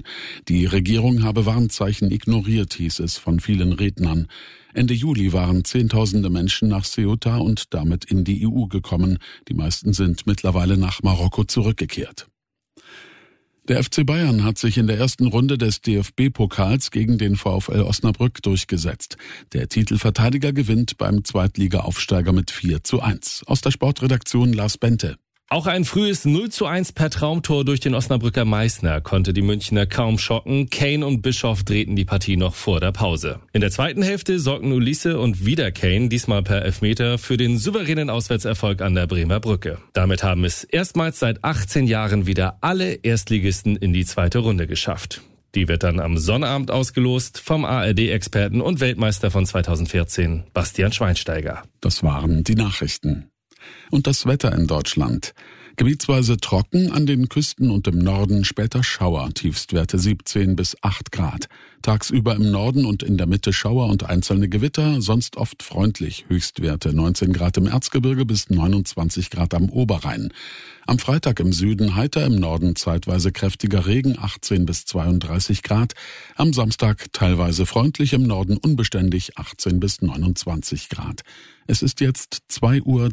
Die Regierung habe Warnzeichen ignoriert, hieß es von vielen Rednern. Ende Juli waren Zehntausende Menschen nach Ceuta und damit in die EU gekommen. Die meisten sind mittlerweile nach Marokko zurückgekehrt. Der FC Bayern hat sich in der ersten Runde des DFB-Pokals gegen den VfL Osnabrück durchgesetzt. Der Titelverteidiger gewinnt beim Zweitliga-Aufsteiger mit 4:1. Aus der Sportredaktion Lars Bente. Auch ein frühes 0:1 per Traumtor durch den Osnabrücker Meißner konnte die Münchner kaum schocken. Kane und Bischoff drehten die Partie noch vor der Pause. In der zweiten Hälfte sorgten Ulisse und wieder Kane, diesmal per Elfmeter, für den souveränen Auswärtserfolg an der Bremer Brücke. Damit haben es erstmals seit 18 Jahren wieder alle Erstligisten in die zweite Runde geschafft. Die wird dann am Sonnabend ausgelost vom ARD-Experten und Weltmeister von 2014, Bastian Schweinsteiger. Das waren die Nachrichten. Und das Wetter in Deutschland. Gebietsweise trocken, an den Küsten und im Norden später Schauer, Tiefstwerte 17 bis 8 Grad. Tagsüber im Norden und in der Mitte Schauer und einzelne Gewitter, sonst oft freundlich. Höchstwerte 19 Grad im Erzgebirge bis 29 Grad am Oberrhein. Am Freitag im Süden heiter, im Norden zeitweise kräftiger Regen, 18 bis 32 Grad. Am Samstag teilweise freundlich, im Norden unbeständig, 18 bis 29 Grad. Es ist jetzt 2:03 Uhr.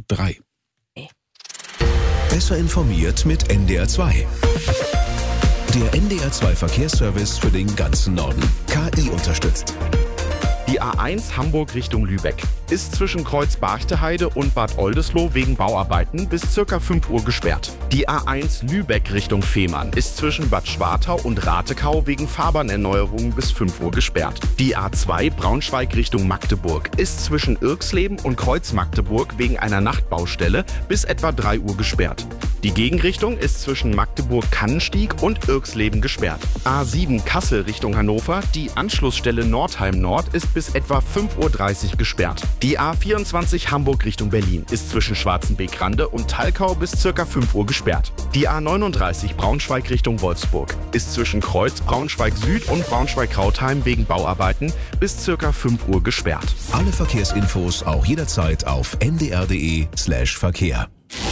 Besser informiert mit NDR 2. Der NDR 2 Verkehrsservice für den ganzen Norden. KI unterstützt. Die A1 Hamburg Richtung Lübeck ist zwischen Kreuz Barchteheide und Bad Oldesloe wegen Bauarbeiten bis ca. 5 Uhr gesperrt. Die A1 Lübeck Richtung Fehmarn ist zwischen Bad Schwartau und Ratekau wegen Fahrbahnerneuerungen bis 5 Uhr gesperrt. Die A2 Braunschweig Richtung Magdeburg ist zwischen Irxleben und Kreuz Magdeburg wegen einer Nachtbaustelle bis etwa 3 Uhr gesperrt. Die Gegenrichtung ist zwischen Magdeburg-Kannenstieg und Irxleben gesperrt. A7 Kassel Richtung Hannover, die Anschlussstelle Nordheim Nord ist bis etwa 5:30 Uhr gesperrt. Die A24 Hamburg Richtung Berlin ist zwischen Schwarzenbeck-Rande und Talkau bis ca. 5 Uhr gesperrt. Die A39 Braunschweig Richtung Wolfsburg ist zwischen Kreuz Braunschweig Süd und Braunschweig-Krautheim wegen Bauarbeiten bis ca. 5 Uhr gesperrt. Alle Verkehrsinfos auch jederzeit auf ndr.de/Verkehr.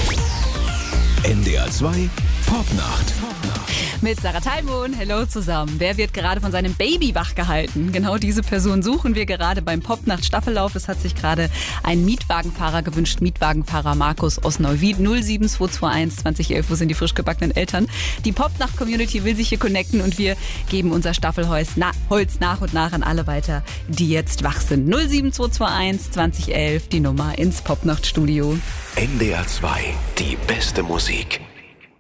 NDR 2 Popnacht. Mit Sarah Teilmohn, hello zusammen. Wer wird gerade von seinem Baby wachgehalten? Genau diese Person suchen wir gerade beim Popnacht-Staffellauf. Es hat sich gerade ein Mietwagenfahrer gewünscht. Mietwagenfahrer Markus aus Neuwied, 07221 2011. Wo sind die frisch gebackenen Eltern? Die Popnacht-Community will sich hier connecten und wir geben unser Staffelholz nach und nach an alle weiter, die jetzt wach sind. 07221 2011, die Nummer ins Popnacht-Studio. NDR 2, die beste Musik.